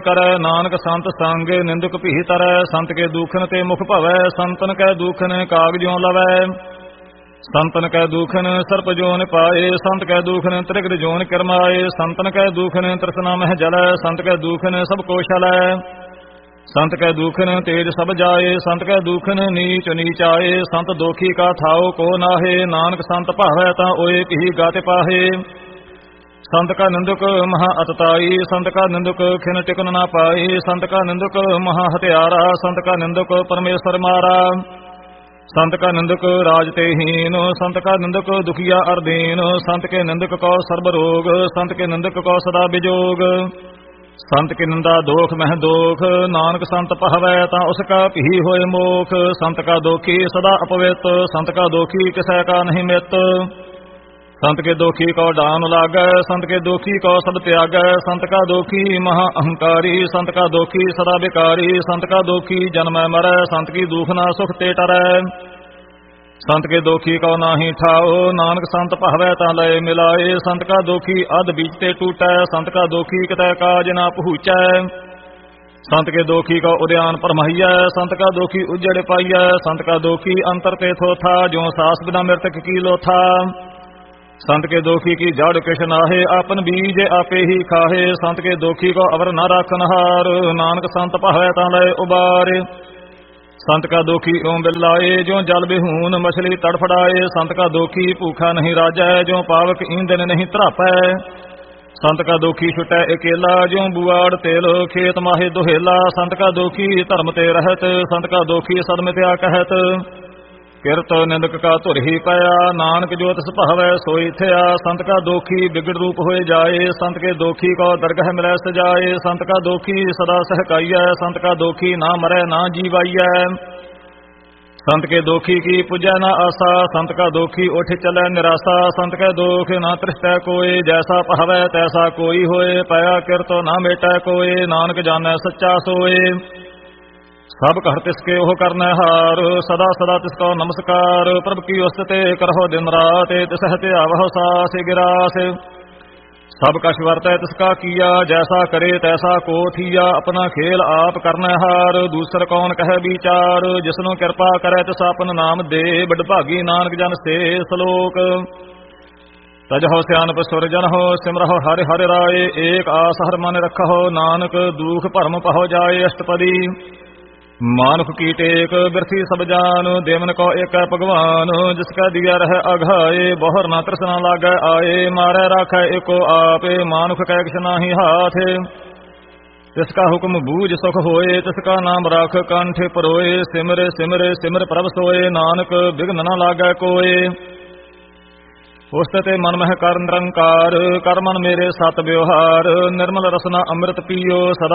ਕਰੈ ਨਾਨਕ ਸੰਤ ਸੰਗ ਨਿੰਦਕ ਭੀ ਤਰੈ ਸੰਤ ਕੇ ਦੂਖਨ ਤੇ ਮੁਖ ਭਵੈ ਸੰਤਨ ਕੈ ਦੂਖਨ ਕਾਗਜੋਂ ਲਵੈ ਸੰਤਨ ਕੈ ਦੂਖਨ ਸਰਪ ਜੋਨ ਪਾਏ ਸੰਤ ਕੈ ਦੂਖਨ ਤ੍ਰਿਗੜ ਜੋਨ ਕਰਮਾਏ ਸੰਤਨ ਕੈ ਦੂਖਨ ਤ੍ਰਿਸ਼ਨਾ ਮਹਿ ਜਲੈ ਸੰਤ ਕੈ ਦੂਖਨ ਸਭ ਕੋ ਛਲੈ ਸੰਤ ਕੈ ਦੂਖਨ ਤੇਜ ਸਭ ਜਾਏ ਸੰਤ ਕੈ ਦੂਖਨ ਨੀਚ ਨੀਚ ਆਏ ਸੰਤ ਦੋਖੀ ਕਾ ਥਾਉ ਕੋ ਨਾਹੇ ਨਾਨਕ ਸੰਤ ਭਾਵੈ ਤਾਂ ਓਏ ਭੀ ਗਾਤੇ ਪਾਹੇ ਸੰਤ ਕਾ ਨਿੰਦਕ ਮਹਾ ਅਤਤਾਈ ਸੰਤ ਕਾ ਨਿੰਦਕ ਖਿਨ ਟਿਕਨ ਨਾ ਪਾਈ ਸੰਤ ਕਾ ਨਿੰਦਕ ਮਹਾ ਹਤਿਆਰਾ ਸੰਤ ਕਾ ਨਿੰਦਕ ਪਰਮੇਸ਼ਰ ਮਾਰਾ ਸੰਤ ਕਾ ਨਿੰਦਕ ਰਾਜ ਤੇ ਹੀਨ ਸੰਤ ਕਾ ਨਿੰਦਕ ਦੁਖੀਆ ਅਰਦੀਨ ਸੰਤ ਕੇ ਨਿੰਦਕ ਕੋ ਸਰਬ ਰੋਗ ਸੰਤ ਕੇ ਨਿੰਦਕ ਕੋ ਸਦਾ ਬਿਜੋਗ ਸੰਤ ਕੀ ਨਿੰਦਾ ਦੋਖ ਮਹਿ ਦੋਖ ਨਾਨਕ ਸੰਤ ਪਹਵੈ ਤਾਂ ਉਸ ਕਾ ਭੀ ਹੋਏ ਮੋਖ ਸੰਤ ਕਾ ਦੋਖੀ ਸਦਾ ਅਪਵਿੱਤ ਸੰਤ ਕਾ ਦੋਖੀ ਕਿਸੈ ਕਾ ਨਹੀਂ ਮਿੱਤ ਸੰਤ ਕੇ ਦੋਖੀ ਕੋ ਡਾਨ ਲਾਗੈ ਸੰਤ ਕੇ ਦੋਖੀ ਕੋ ਸਭ ਤਿਆਗੈ ਸੰਤ ਕਾ ਦੋਖੀ ਮਹਾ ਅਹੰਕਾਰੀ ਸੰਤ ਕਾ ਦੋਖੀ ਸਦਾ ਬਿਕਾਰੀ ਸੰਤ ਕਾ ਦੋਖੀ ਜਨਮੈ ਮਰੈ ਸੰਤ ਕੀ ਦੁਖ ਨਾ ਸੁਖ ਤੇ ਟਰੈ ਸੰਤ ਕੇ ਦੋਖੀ ਕੋ ਨਾਹੀ ਠਾਓ ਨਾਨਕ ਸੰਤ ਭਾਵੈ ਤਾਂ ਲਏ ਮਿਲਾਏ ਸੰਤ ਕਾ ਦੋਖੀ ਅਧ ਬੀਜ ਤੇ ਟੂਟੈ ਸੰਤ ਕਾ ਦੋਖੀ ਕਿਤੈ ਕਾਜ ਨਾ ਪਹੁੰਚੈ ਸੰਤ ਕੇ ਦੋਖੀ ਕੋ ਉਦਿਆਨ ਪਰਮਹੀਐ ਸੰਤ ਕਾ ਦੋਖੀ ਉਜੜ ਪਾਈਐ ਸੰਤ ਕਾ ਦੋਖੀ ਅੰਤਰ ਤੇ ਥੋਥਾ ਜਿਉ ਸਾਸ ਬਿਨਾ ਮਿਰਤਕ ਕੀ ਲੋਥਾ ਸੰਤ ਕੇ ਦੋਖੀ ਕੀ ਜੜ ਕਿਛ ਨਾਹੇ ਆਪਨ ਬੀਜ ਆਪੇ ਹੀ ਖਾਹੇ ਸੰਤ ਕੇ ਦੋਖੀ ਕੋ ਅਵਰ ਨਾ ਰਾਖਨ ਹਾਰ ਨਾਨਕ ਸੰਤ ਭਾਵੈ ਤਾਂ ਲਏ ਉਬਾਰੇ ਸੰਤ ਕਾ ਦੋਖੀ ਓਂ ਬਿਲਾਏ ਜਿਉ ਜਲ ਬਿਹੂਨ ਮਛਲੀ ਤੜਫੜਾਏ ਸੰਤ ਕਾ ਦੋਖੀ ਭੂਖਾ ਨਹੀਂ ਰਾਜੈ ਜਿਉ ਪਾਵਕ ਈਂਦਨ ਨਹੀਂ ਧਰਾਪੈ ਸੰਤ ਕਾ ਦੋਖੀ ਛੁਟੈ ਇਕੇਲਾ ਜਿਉ ਬੁਆੜ ਤੇਲ ਖੇਤ ਮਾਹੇ ਦੁਹੇਲਾ ਸੰਤ ਕਾ ਦੋਖੀ ਧਰਮ ਤੇ ਰਹਿਤ ਸੰਤ ਕਾ ਦੋਖੀ ਸਦ ਮਿਥਿਆ ਕਹਿਤ ਕਿਰਤ ਨਿੰਦਕ ਕਾ ਧੁਰ ਹੀ ਪਿਆ ਨਾਨਕ ਜੋ ਤਿਸ ਭਾਵੈ ਸੋਈ ਥਿਆ ਸੰਤ ਕਾ ਦੋਖੀ ਬਿਗੜ ਰੂਪ ਹੋਏ ਜਾਏ ਸੰਤ ਕੇ ਦੋਖੀ ਕੋ ਦਰਗਹ ਮਿਲੈ ਸਜਾਏ ਸੰਤ ਕਾ ਦੋਖੀ ਸਦਾ ਸਹਕਾਈਐ ਸੰਤ ਕਾ ਦੋਖੀ ਨਾ ਮਰੈ ਨਾ ਜੀਵਾਈਐ ਸੰਤ ਕੇ ਦੋਖੀ ਕੀ ਪੁਜੈ ਨਾ ਆਸਾ ਸੰਤ ਕਾ ਦੋਖੀ ਉਠ ਚਲੈ ਨਿਰਾਸਾ ਸੰਤ ਕੈ ਦੋਖ ਨਾ ਤ੍ਰਿਸ਼ਟੈ ਕੋਏ ਜੈਸਾ ਭਾਵੈ ਤੈਸਾ ਕੋਈ ਹੋਏ ਪਿਆ ਕਿਰਤ ਨਾ ਮੇਟੈ ਕੋਏ ਨਾਨਕ ਜਾਣੈ ਸੱਚਾ ਸੋਏ ਸਭ ਘਰ ਤਿਸਕੇ ਉਹ ਕਰਨਾ ਹਾਰ ਸਦਾ ਸਦਾ ਤਿਸ ਕੋ ਨਮਸਕਾਰ ਪ੍ਰਭ ਕੀ ਉਸਤ ਤੇ ਕਰਹੁ ਦਿਨ ਰਾਤ ਤਿਸ ਹਤੇ ਆਵਹੁ ਸਾਸ ਗਿਰਾਸ ਸਭ ਕਛ ਵਰਤੈ ਤਿਸ ਕਾ ਕੀਆ ਜੈਸਾ ਕਰੇ ਤੈਸਾ ਕੋ ਥੀਆ ਆਪਣਾ ਖੇਲ ਆਪ ਕਰਨਾ ਹਾਰ ਦੂਸਰ ਕੌਣ ਕਹੈ ਵਿਚਾਰ ਜਿਸਨੂੰ ਕਿਰਪਾ ਕਰੈ ਤਿਸ ਆਪਨ ਨਾਮ ਦੇ ਬੜ ਭਾਗੀ ਨਾਨਕ ਜਨ ਸੇ ਸਲੋਕ ਤਜਹੁ ਸਿਆਨਪ ਸੁਰਜਨ ਹੋ ਸਿਮਰਹੁ ਹਰਿ ਹਰਿ ਰਾਏ ਏਕ ਆਸ ਹਰ ਮਨ ਰਖਹੁ ਨਾਨਕ ਦੁਖ ਭਰਮ ਪਹੁ ਜਾਏ ਅਸ਼ਟਪਦੀ ਮਾਨੁਖ ਕੀ ਟੇਕ ਬਿਰਥੀ ਸਭ ਜਾਨ ਦੇਵਨ ਕੋ ਏਕੈ ਭਗਵਾਨ ਜਿਸ ਕਾ ਦੀਆ ਰਹਿ ਅਘਾਏ ਬਹੁਰ ਨਾ ਤ੍ਰਿਸ਼ਨਾ ਲਾਗੈ ਆਏ ਮਾਰੈ ਰਾਖੈ ਏਕੋ ਆਪੇ ਮਾਨੁਖ ਕੈ ਕਿਛ ਨਾਹੀ ਹਾਥ ਤਿਸ ਕਾ ਹੁਕਮ ਬੂਝ ਸੁਖ ਹੋਏ ਤਿਸ ਕਾ ਨਾਮ ਰਾਖ ਕੰਠ ਪਰੋਏ ਸਿਮਰ ਸਿਮਰ ਸਿਮਰ ਪ੍ਰਭ ਸੋਏ ਨਾਨਕ ਬਿਘਨ ਨਾ ਲਾਗੈ ਕੋਏ ਉਸਤ ਤੇ ਮਨ ਮਹਿ ਕਰ ਨਿਰੰਕਾਰ ਕਰ ਮਨ ਮੇਰੇ ਸਤ ਵਿਵਹਾਰ ਨਿਰਮਲ ਰਸਨਾ ਅੰਮ੍ਰਿਤ ਪੀਓ ਸਦਾ